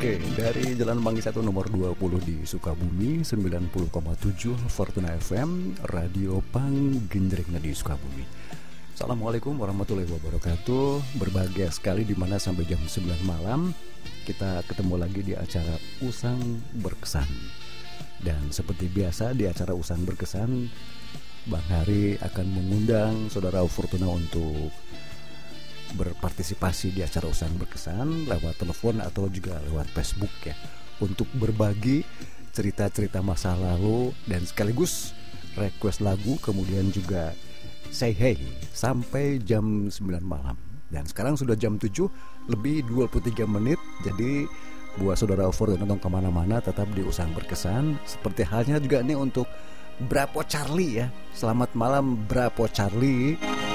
Oke, dari Jalan Manggi 1 nomor 20 di Sukabumi, 90,7 Fortuna FM, Radio Panggenjreng di Sukabumi. Assalamualaikum warahmatullahi wabarakatuh. Berbahagia sekali di mana sampai jam 9 malam kita ketemu lagi di acara Usang Berkesan. Dan seperti biasa di acara Usang Berkesan, Bang Hari akan mengundang Saudara Fortuna untuk berpartisipasi di acara Usang Berkesan lewat telepon atau juga lewat Facebook ya, untuk berbagi cerita-cerita masa lalu dan sekaligus request lagu, kemudian juga say hey sampai jam 9 malam. Dan sekarang sudah jam 7 lebih 23 menit. Jadi buat Saudara Fortuna nonton kemana-mana tetap di Usang Berkesan. Seperti halnya juga nih untuk Brapo Charlie ya. Selamat malam Brapo Charlie.